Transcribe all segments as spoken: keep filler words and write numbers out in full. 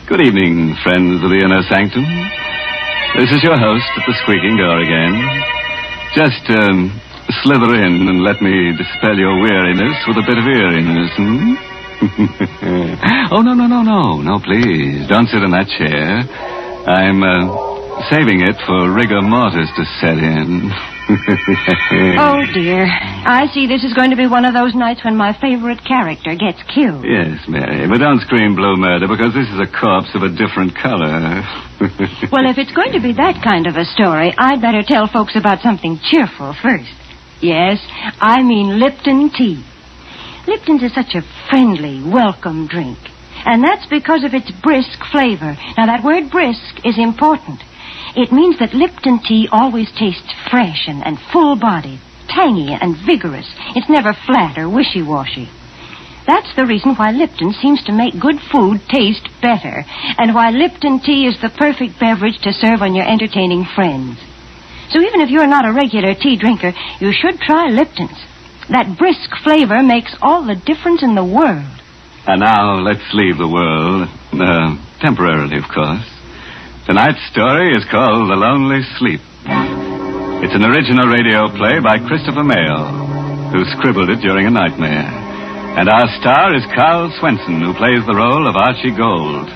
Good evening, friends of the Inner Sanctum. This is your host at the squeaking door again. Just, um, slither in and let me dispel your weariness with a bit of eeriness, hmm? Oh, no, no, no, no. No, please. Don't sit in that chair. I'm, uh, saving it for rigor mortis to set in. Oh, dear. I see this is going to be one of those nights when my favorite character gets killed. Yes, Mary, but don't scream blue murder, because this is a corpse of a different color. Well, if it's going to be that kind of a story, I'd better tell folks about something cheerful first. Yes, I mean Lipton tea. Lipton's is such a friendly, welcome drink. And that's because of its brisk flavor. Now, that word brisk is important. It means that Lipton tea always tastes fresh and, and full-bodied, tangy and vigorous. It's never flat or wishy-washy. That's the reason why Lipton seems to make good food taste better, and why Lipton tea is the perfect beverage to serve on your entertaining friends. So even if you're not a regular tea drinker, you should try Lipton's. That brisk flavor makes all the difference in the world. And now let's leave the world, uh, temporarily, of course. Tonight's story is called The Lonely Sleep. It's an original radio play by Christopher Mayo, who scribbled it during a nightmare. And our star is Carl Swenson, who plays the role of Archie Gold.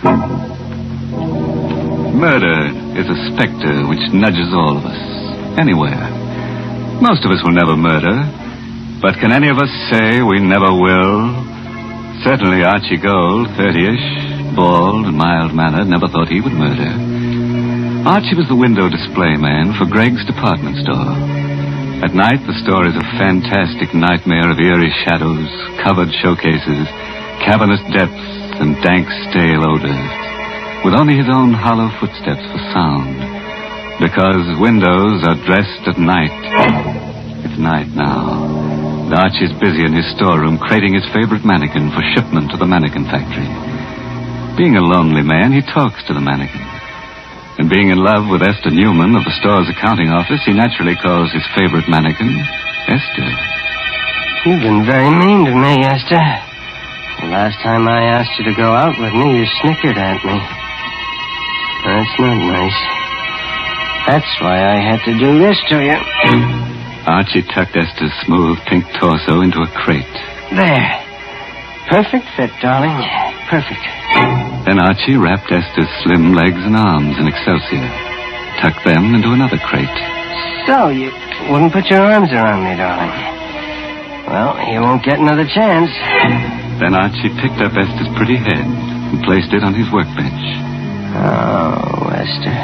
Murder is a specter which nudges all of us, anywhere. Most of us will never murder, but can any of us say we never will? Certainly Archie Gold, thirty-ish, bald and mild-mannered, never thought he would murder. Archie was the window display man for Greg's department store. At night, the store is a fantastic nightmare of eerie shadows, covered showcases, cavernous depths, and dank, stale odors, with only his own hollow footsteps for sound, because windows are dressed at night. It's night now. And Archie's busy in his storeroom crating his favorite mannequin for shipment to the mannequin factory. Being a lonely man, he talks to the mannequin. And being in love with Esther Newman of the store's accounting office, he naturally calls his favorite mannequin Esther. You've been very mean to me, Esther. The last time I asked you to go out with me, you snickered at me. That's not nice. That's why I had to do this to you. Archie tucked Esther's smooth pink torso into a crate. There. Perfect fit, darling. Perfect. Then Archie wrapped Esther's slim legs and arms in excelsior, tucked them into another crate. So, you wouldn't put your arms around me, darling. Well, you won't get another chance. Then Archie picked up Esther's pretty head and placed it on his workbench. Oh, Esther.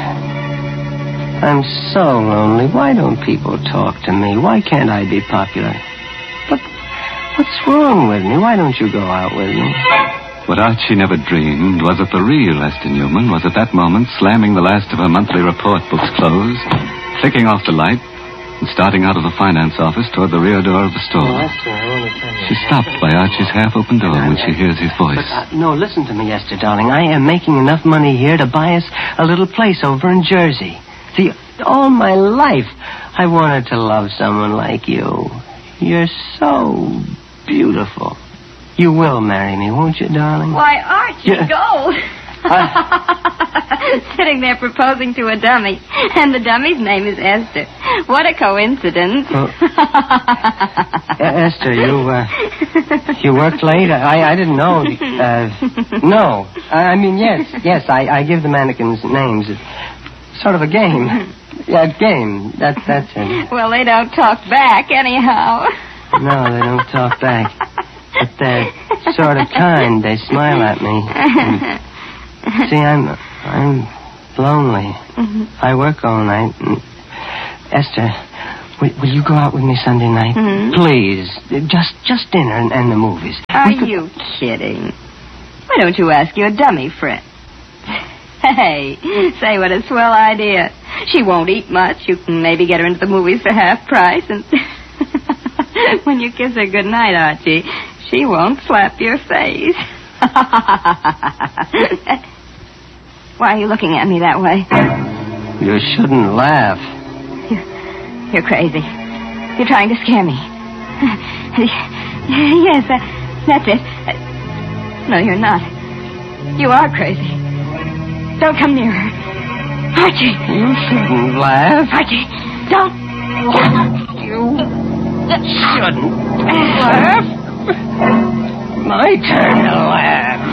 I'm so lonely. Why don't people talk to me? Why can't I be popular? But what's wrong with me? Why don't you go out with me? What Archie never dreamed was that the real Esther Newman was at that moment slamming the last of her monthly report books closed, flicking off the light, and starting out of the finance office toward the rear door of the store. Oh, Esther, I want to tell you. She stopped by Archie's half-open door when she hears his voice. But, uh, no, listen to me, Esther, darling. I am making enough money here to buy us a little place over in Jersey. See, all my life I wanted to love someone like you. You're so beautiful. You will marry me, won't you, darling? Why, Archie Yeah. Gold. Uh. Sitting there proposing to a dummy, and the dummy's name is Esther. What a coincidence. Oh. Uh, Esther, you, uh, you worked late? I, I didn't know. Uh, no. I mean, yes, yes, I, I give the mannequins names. It's sort of a game. Yeah, game. That's, that's it. Well, they don't talk back anyhow. No, they don't talk back. But they're sort of kind. They smile at me. And, see, I'm I'm lonely. Mm-hmm. I work all night. And, Esther, will, will you go out with me Sunday night? Mm-hmm. Please. Just just dinner and, and the movies. Are you kidding? Why don't you ask your dummy friend? Hey, say what a swell idea. She won't eat much. You can maybe get her into the movies for half price, and when you kiss her goodnight, Archie, she won't slap your face. Why are you looking at me that way? You shouldn't laugh. You're, you're crazy. You're trying to scare me. Yes, that, that's it. No, you're not. You are crazy. Don't come near her. Archie. You shouldn't laugh. Archie, don't. You shouldn't laugh. My turn to laugh.